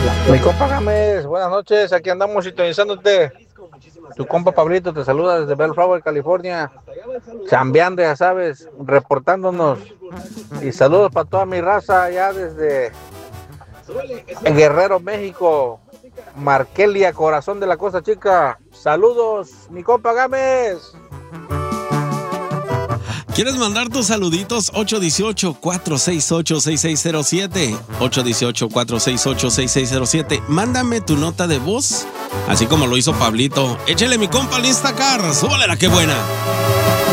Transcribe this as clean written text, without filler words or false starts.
Mi compa Gámez, buenas noches, aquí andamos sintonizándote. Tu compa Pablito te saluda desde Bellflower, California, chambeando, ya sabes, reportándonos. Y saludos para toda mi raza allá desde Guerrero, México. Markelia, corazón de la Costa Chica. Saludos, mi compa Gámez. ¿Quieres mandar tus saluditos? 818-468-6607. 818-468-6607. Mándame tu nota de voz, así como lo hizo Pablito. Échale mi compa al Instacar. Súbale la que buena.